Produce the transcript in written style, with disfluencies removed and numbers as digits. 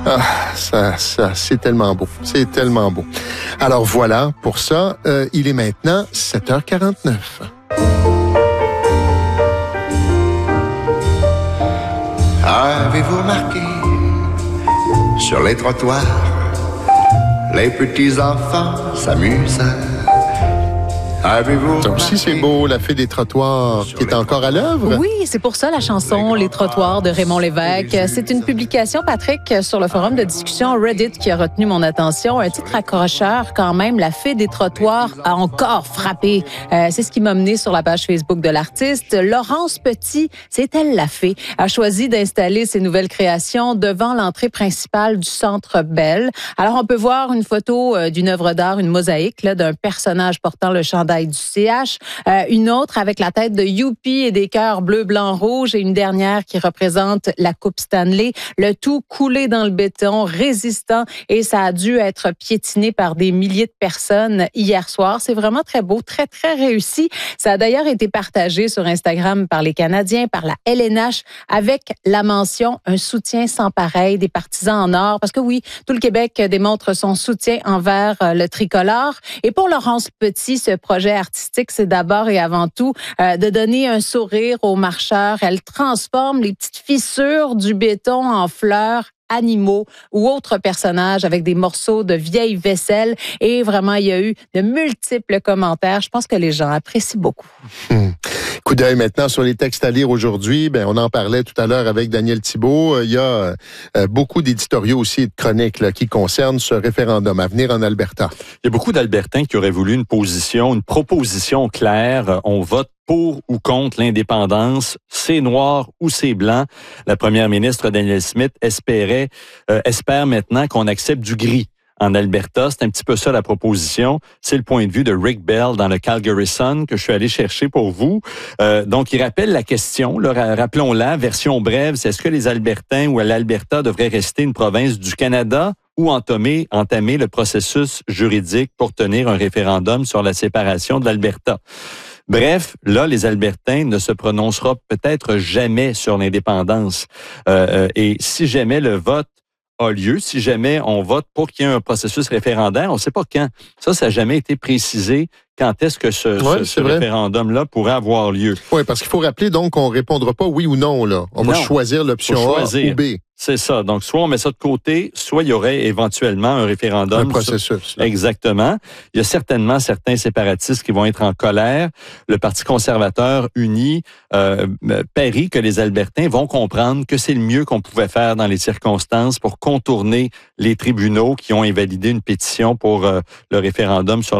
C'est tellement beau. C'est tellement beau. Alors voilà, pour ça, il est maintenant 7h49. Avez-vous remarqué sur les trottoirs, les petits enfants s'amusent? Ça aussi, c'est beau, la fée des trottoirs qui est encore à l'œuvre. Oui, c'est pour ça la chanson Les trottoirs de Raymond Lévesque. C'est une publication, Patrick, sur le forum de discussion Reddit qui a retenu mon attention. Un titre accrocheur quand même, La fée des trottoirs a encore frappé. C'est ce qui m'a mené sur la page Facebook de l'artiste. Laurence Petit, c'est elle la fée, a choisi d'installer ses nouvelles créations devant l'entrée principale du Centre Bell. Alors, on peut voir une photo d'une œuvre d'art, une mosaïque là, d'un personnage portant le chandail du CH, une autre avec la tête de Youpi et des cœurs bleu, blanc, rouge et une dernière qui représente la Coupe Stanley. Le tout coulé dans le béton, résistant et ça a dû être piétiné par des milliers de personnes hier soir. C'est vraiment très beau, très, très réussi. Ça a d'ailleurs été partagé sur Instagram par les Canadiens, par la LNH avec la mention « Un soutien sans pareil des partisans en or » parce que oui, tout le Québec démontre son soutien envers le tricolore. Et pour Laurence Petit, ce projet artistique, c'est d'abord et avant tout de donner un sourire aux marcheurs. Elle transforme les petites fissures du béton en fleurs, animaux ou autres personnages avec des morceaux de vieille vaisselle. Et vraiment, il y a eu de multiples commentaires. Je pense que les gens apprécient beaucoup. Coup d'œil maintenant sur les textes à lire aujourd'hui. On en parlait tout à l'heure avec Daniel Thibault. Il y a beaucoup d'éditoriaux aussi et de chroniques là, qui concernent ce référendum à venir en Alberta. Il y a beaucoup d'Albertains qui auraient voulu une proposition claire. On vote pour ou contre l'indépendance, c'est noir ou c'est blanc. La première ministre Danielle Smith espère maintenant qu'on accepte du gris en Alberta. C'est un petit peu ça la proposition. C'est le point de vue de Rick Bell dans le Calgary Sun que je suis allé chercher pour vous. Donc, il rappelle la question, là, rappelons-la, version brève, c'est est-ce que les Albertains ou l'Alberta devraient rester une province du Canada ou entamer le processus juridique pour tenir un référendum sur la séparation de l'Alberta. Bref, là, les Albertains ne se prononceront peut-être jamais sur l'indépendance. Et si jamais le vote a lieu, si jamais on vote pour qu'il y ait un processus référendaire, on ne sait pas quand. Ça n'a jamais été précisé. Quand est-ce que ce référendum-là pourrait avoir lieu? Oui, parce qu'il faut rappeler donc qu'on ne répondra pas oui ou non. Là. On va choisir l'option A ou B. C'est ça. Donc, soit on met ça de côté, soit il y aurait éventuellement un référendum. Un processus. Exactement. Il y a certainement certains séparatistes qui vont être en colère. Le Parti conservateur uni parie que les Albertains vont comprendre que c'est le mieux qu'on pouvait faire dans les circonstances pour contourner les tribunaux qui ont invalidé une pétition pour le référendum sur